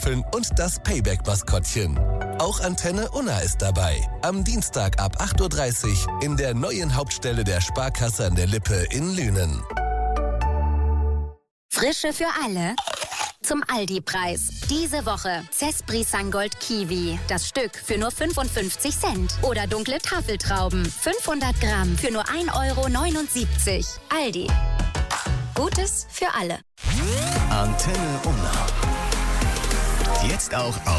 und das Payback-Maskottchen. Auch Antenne Unna ist dabei. Am Dienstag ab 8:30 Uhr in der neuen Hauptstelle der Sparkasse an der Lippe in Lünen. Frische für alle. Zum Aldi-Preis. Diese Woche Cespri Sangold Kiwi. Das Stück für nur 55 Cent. Oder dunkle Tafeltrauben. 500 Gramm für nur 1,79 €. Aldi. Gutes für alle. Antenne Unna. Jetzt auch auf